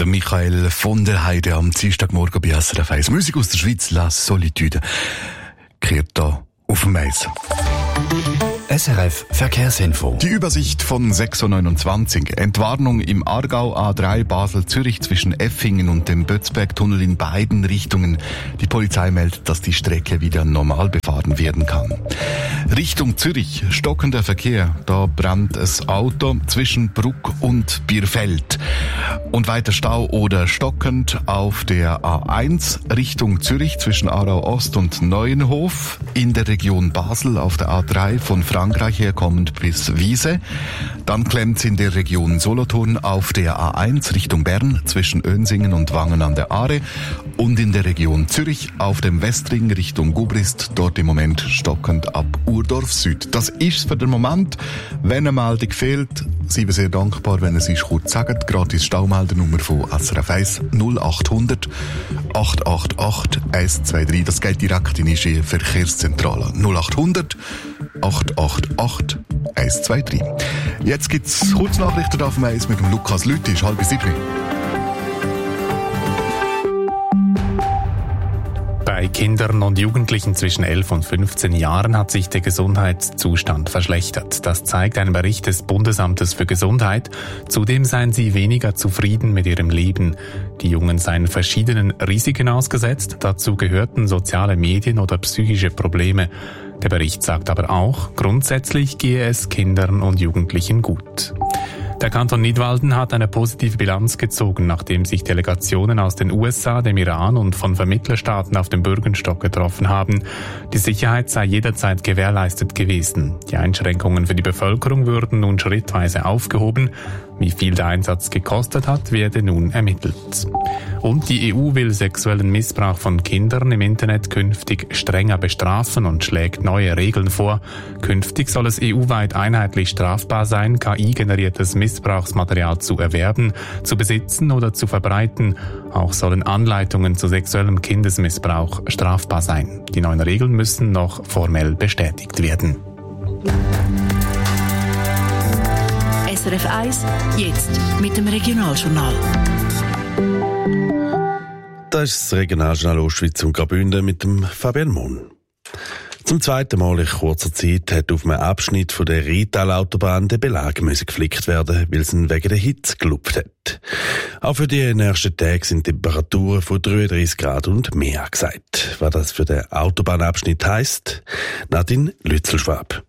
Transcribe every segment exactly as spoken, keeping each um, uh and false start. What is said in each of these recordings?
Der Michael von der Heide am Dienstagmorgen bei S R F eins. Musik aus der Schweiz, La Solitude, kehrt da auf dem Eis. S R F Verkehrsinfo. Die Übersicht von sechs Uhr neunundzwanzig. Entwarnung im Aargau A drei Basel-Zürich zwischen Effingen und dem Bötzbergtunnel in beiden Richtungen. Die Polizei meldet, dass die Strecke wieder normal befahren werden kann. Richtung Zürich, stockender Verkehr. Da brannt das Auto zwischen Bruck und Bierfeld. Und weiter Stau oder stockend auf der A eins Richtung Zürich zwischen Aarau Ost und Neuenhof. In der Region Basel auf der A drei von Frankreich herkommend bis Wiese. Dann klemmt's in der Region Solothurn auf der A eins Richtung Bern zwischen Önsingen und Wangen an der Aare. Und in der Region Zürich auf dem Westring Richtung Gubrist, dort im Moment stockend ab Urdorf Süd. Das ist's für den Moment. Wenn eine Meldung fehlt, sind wir sehr dankbar, wenn ihr sie kurz sagt. Gratis Staumeldernummer von S R F eins null acht hundert acht acht acht eins zwei drei. Das geht direkt in die Verkehrszentrale. null acht hundert acht acht acht eins zwei drei. Jetzt gibt's Kurznachrichten auf dem Eis mit dem Lukas Lüthi, halb sieben. Bei Kindern und Jugendlichen zwischen elf und fünfzehn Jahren hat sich der Gesundheitszustand verschlechtert. Das zeigt ein Bericht des Bundesamtes für Gesundheit. Zudem seien sie weniger zufrieden mit ihrem Leben. Die Jungen seien verschiedenen Risiken ausgesetzt. Dazu gehörten soziale Medien oder psychische Probleme. Der Bericht sagt aber auch, grundsätzlich gehe es Kindern und Jugendlichen gut. Der Kanton Nidwalden hat eine positive Bilanz gezogen, nachdem sich Delegationen aus den U S A, dem Iran und von Vermittlerstaaten auf dem Bürgenstock getroffen haben. Die Sicherheit sei jederzeit gewährleistet gewesen. Die Einschränkungen für die Bevölkerung würden nun schrittweise aufgehoben. Wie viel der Einsatz gekostet hat, werde nun ermittelt. Und die E U will sexuellen Missbrauch von Kindern im Internet künftig strenger bestrafen und schlägt neue Regeln vor. Künftig soll es E U-weit einheitlich strafbar sein, K I-generiertes Missbrauchsmaterial zu erwerben, zu besitzen oder zu verbreiten. Auch sollen Anleitungen zu sexuellem Kindesmissbrauch strafbar sein. Die neuen Regeln müssen noch formell bestätigt werden. S R F eins, jetzt mit dem Regionaljournal. Das ist das Regionaljournal Ostschweiz und Graubünden mit dem Fabian Mohn. Zum zweiten Mal in kurzer Zeit hat auf einem Abschnitt von der Rital-Autobahn der Belag müssen geflickt werden, weil es ihn wegen der Hitze gelupft hat. Auch für die nächsten Tage sind Temperaturen von dreiunddreißig Grad und mehr angesagt. Was das für den Autobahnabschnitt heisst, Nadine Lützelschwab.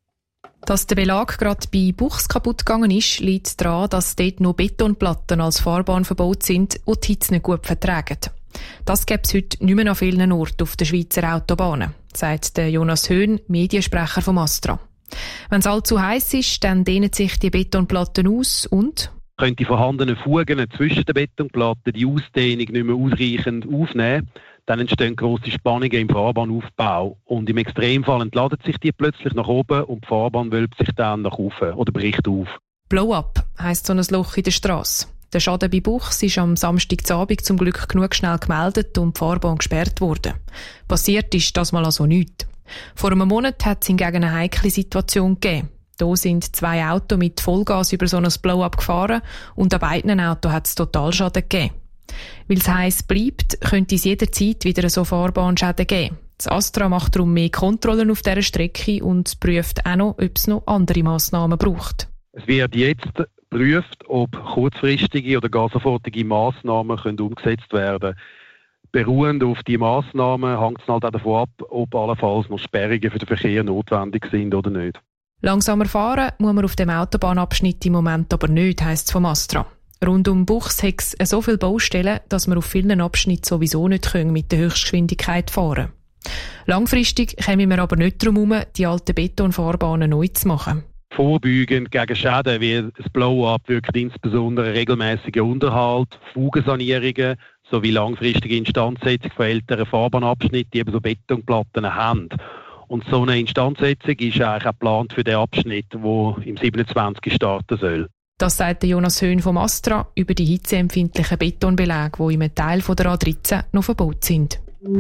Dass der Belag gerade bei Buchs kaputt gegangen ist, liegt daran, dass dort nur Betonplatten als Fahrbahn verbaut sind und die Hitze nicht gut vertragen. Das gibt es heute nicht mehr an vielen Orten auf den Schweizer Autobahnen, sagt der Jonas Höhn, Mediensprecher vom Astra. Wenn es allzu heiß ist, dann dehnen sich die Betonplatten aus und können die vorhandenen Fugen zwischen den Betonplatten die Ausdehnung nicht mehr ausreichend aufnehmen. Dann entstehen grosse Spannungen im Fahrbahnaufbau und im Extremfall entladen sich die plötzlich nach oben und die Fahrbahn wölbt sich dann nach oben oder bricht auf. Blow-up heisst so ein Loch in der Strasse. Der Schaden bei Buchs ist am Samstagabend zum Glück genug schnell gemeldet und die Fahrbahn gesperrt worden. Passiert ist das mal also nichts. Vor einem Monat hat es hingegen eine heikle Situation gegeben. Da sind zwei Autos mit Vollgas über so ein Blow-up gefahren und an beiden Autos hat es Totalschaden gegeben. Weil es heiß bleibt, könnte es jederzeit wieder so Fahrbahnschäden geben. Das Astra macht darum mehr Kontrollen auf dieser Strecke und prüft auch noch, ob es noch andere Massnahmen braucht. Es wird jetzt geprüft, ob kurzfristige oder gar sofortige Massnahmen können umgesetzt werden können. Beruhend auf die Massnahmen hängt es halt auch davon ab, ob allenfalls noch Sperrungen für den Verkehr notwendig sind oder nicht. Langsamer fahren muss man auf dem Autobahnabschnitt im Moment aber nicht, heisst es vom Astra. Rund um Buchs hat es so viele Baustellen, dass man auf vielen Abschnitten sowieso nicht mit der Höchstgeschwindigkeit fahren können. Langfristig kommen wir aber nicht darum herum, die alten Betonfahrbahnen neu zu machen. Vorbeugend gegen Schäden wie das Blow-up wirkt insbesondere regelmäßiger Unterhalt, Fugensanierungen sowie langfristige Instandsetzung von älteren Fahrbahnabschnitten, die eben so Betonplatten haben. Und so eine Instandsetzung ist eigentlich auch geplant für den Abschnitt, der im siebenundzwanzig starten soll. Das sagt Jonas Höhn vom Astra über die hitzeempfindlichen Betonbeläge, die in einem Teil der A dreizehn noch verbaut sind.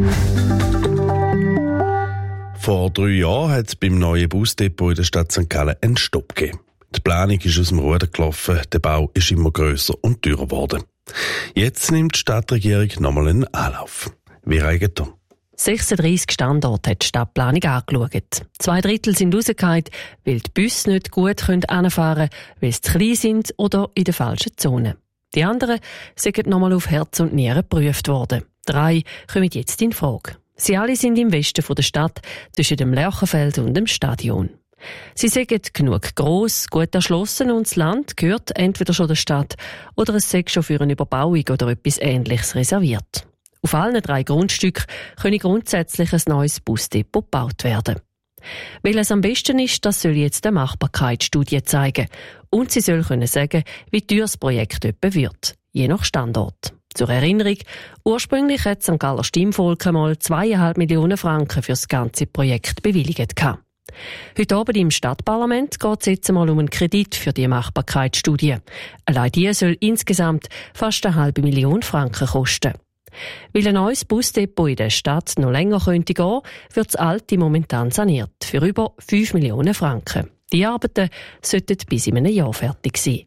Vor drei Jahren hat es beim neuen Busdepot in der Stadt Sankt Gallen einen Stopp gegeben. Die Planung ist aus dem Ruder gelaufen, der Bau ist immer grösser und teurer geworden. Jetzt nimmt die Stadtregierung nochmal einen Anlauf. Wie reicht das? sechsunddreissig Standorte hat die Stadtplanung angeschaut. Zwei Drittel sind rausgefallen, weil die Busse nicht gut anfahren können, weil sie zu klein sind oder in der falschen Zone. Die anderen sind nochmal auf Herz und Nieren geprüft worden. Drei kommen jetzt in Frage. Sie alle sind im Westen der Stadt, zwischen dem Lerchenfeld und dem Stadion. Sie sind genug gross, gut erschlossen und das Land gehört entweder schon der Stadt oder es sei schon für eine Überbauung oder etwas Ähnliches reserviert. Auf allen drei Grundstücken können grundsätzlich ein neues Busdepot gebaut werden. Weil es am besten ist, das soll jetzt eine Machbarkeitsstudie zeigen. Und sie soll können sagen, wie teuer das Projekt etwa wird, je nach Standort. Zur Erinnerung, ursprünglich hat Sankt Galler Stimmvolk einmal zweieinhalb Millionen Franken für das ganze Projekt bewilligt. Heute Abend im Stadtparlament geht es jetzt einmal um einen Kredit für die Machbarkeitsstudie. Allein die soll insgesamt fast eine halbe Million Franken kosten. Weil ein neues Busdepot in der Stadt noch länger könnte gehen, wird das alte momentan saniert, für über fünf Millionen Franken. Die Arbeiten sollten bis in einem Jahr fertig sein.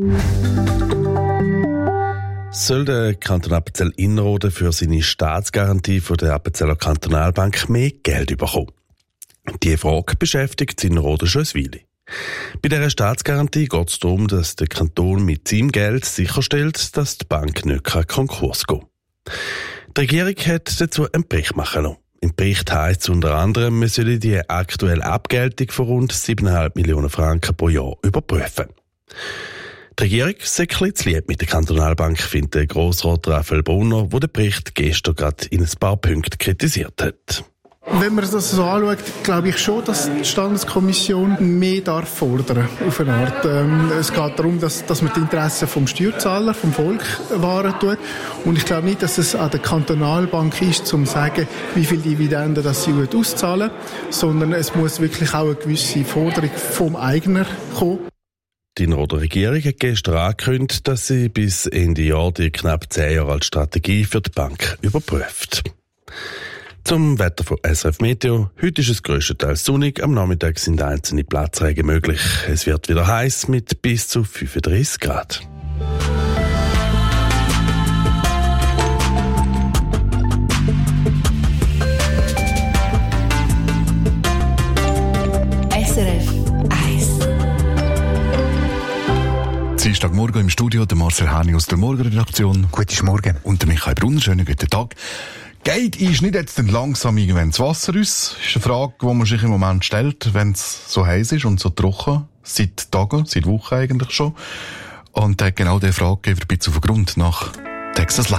Soll der Kanton Appenzell Innerrhoden für seine Staatsgarantie von der Appenzeller Kantonalbank mehr Geld bekommen? Diese Frage beschäftigt Innerrhoden schon ein Weile. Bei dieser Staatsgarantie geht es darum, dass der Kanton mit seinem Geld sicherstellt, dass die Bank nicht Konkurs geht. Die Regierung hat dazu einen Bericht machen lassen. Im Bericht heisst es unter anderem, man solle die aktuelle Abgeltung von rund sieben Komma fünf Millionen Franken pro Jahr überprüfen. Die Regierung sei ein bisschen zu lieb mit der Kantonalbank, findet der Grossrat Raphael Brunner, der den Bericht gestern gerade in ein paar Punkten kritisiert hat. Wenn man das so anschaut, glaube ich schon, dass die Standeskommission mehr darf fordern auf eine Art. Ähm, es geht darum, dass, dass man die Interessen vom Steuerzahler, vom Volk wahren tut. Und ich glaube nicht, dass es an der Kantonalbank ist, um zu sagen, wie viel Dividenden das sie auszahlen, sondern es muss wirklich auch eine gewisse Forderung vom Eigner kommen. Die Innerrhoder Regierung hat gestern angekündigt, dass sie bis Ende Jahr die knapp zehn Jahre alte Strategie für die Bank überprüft. Zum Wetter von S R F Meteo. Heute ist es grösstenteils sonnig, am Nachmittag sind einzelne Platzregen möglich. Es wird wieder heiß mit bis zu fünfunddreissig Grad. S R F eins. Dienstagmorgen im Studio, der Marcel Hani aus der Morgenredaktion. Guten Morgen. Und der Michael Brunner, schönen guten Tag. Geht ist nicht jetzt langsam irgendwann das Wasser aus? Das ist eine Frage, die man sich im Moment stellt, wenn es so heiß ist und so trocken. Seit Tagen, seit Wochen eigentlich schon. Und äh, genau diese Frage geht ein bisschen auf den Grund nach Texas Live.